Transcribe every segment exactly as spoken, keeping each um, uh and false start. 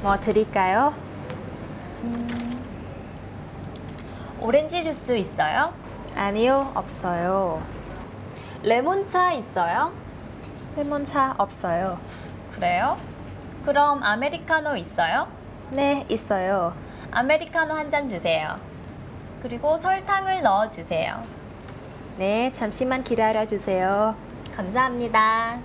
뭐 드릴까요? 음, 오렌지 주스 있어요? 아니요, 없어요. 레몬차 있어요? 레몬차 없어요. 그래요? 그럼 아메리카노 있어요? 네, 있어요. 아메리카노 한 잔 주세요. 그리고 설탕을 넣어 주세요. 네, 잠시만 기다려 주세요. 감사합니다.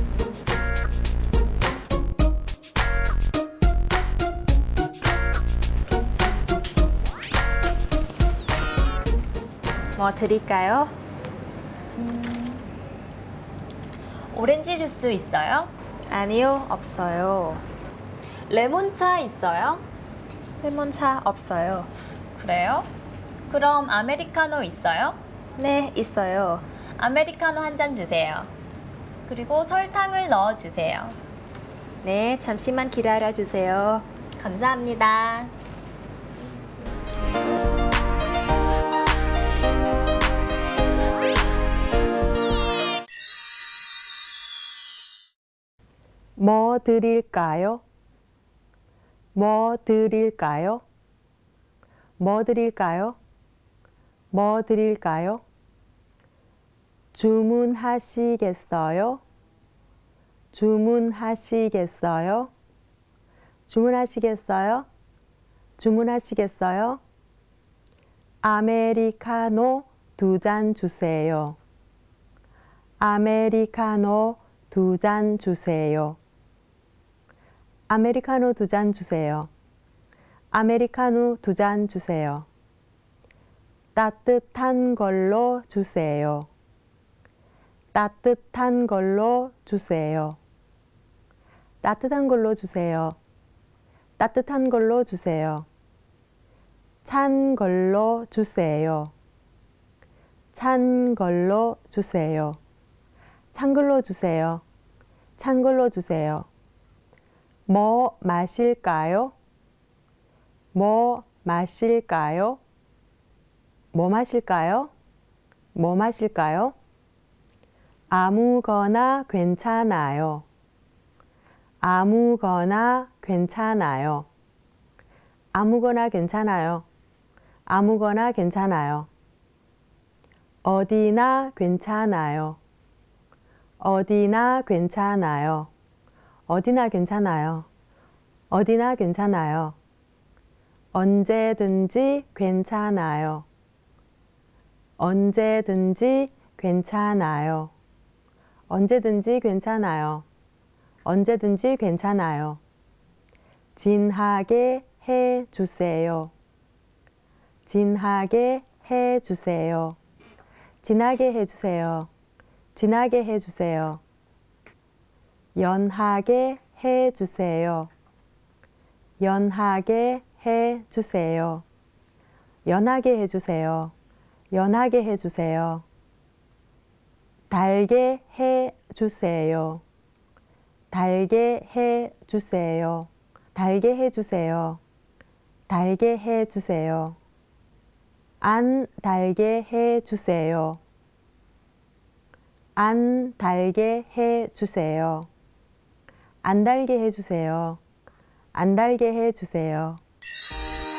뭐 드릴까요? 음, 오렌지 주스 있어요? 아니요, 없어요. 레몬차 있어요? 레몬차 없어요. 그래요? 그럼 아메리카노 있어요? 네, 있어요. 아메리카노 한 잔 주세요. 그리고 설탕을 넣어 주세요. 네, 잠시만 기다려 주세요. 감사합니다. 뭐 드릴까요? 뭐 드릴까요? 뭐 드릴까요? 뭐 드릴까요? 주문하시겠어요? 주문하시겠어요? 주문하시겠어요? 주문하시겠어요? 아메리카노 두 잔 주세요. 아메리카노 두 잔 주세요. 아메리카노 두 잔 주세요. 아메리카노 두 잔 주세요. 따뜻한 걸로 주세요. 따뜻한 걸로 주세요. 따뜻한 걸로 주세요. 따뜻한 걸로 주세요. 찬 걸로 주세요. 찬 걸로 주세요. 찬 걸로 주세요. 찬 걸로 주세요. 뭐 마실까요? 뭐 마실까요? 뭐 마실까요? 뭐 마실까요? 아무거나 괜찮아요. 아무거나 괜찮아요. 아무거나 괜찮아요. 아무거나 괜찮아요. 어디나 괜찮아요. 어디나 괜찮아요. 어디나 괜찮아요. 어디나 괜찮아요. 언제든지 괜찮아요. 언제든지 괜찮아요. 언제든지 괜찮아요. 언제든지 괜찮아요. 진하게 해 주세요. 진하게 해 주세요. 진하게 해 주세요. 진하게 해 주세요. 연하게 해 주세요. 연하게 해 주세요. 연하게 해 주세요. 연하게 해 주세요. 달게 해 주세요. 달게 해 주세요. 달게 해 주세요. 달게 해 주세요. 안 달게 해 주세요. 안 달게 해 주세요. 안 달게 해 주세요. 안 달게 해 주세요.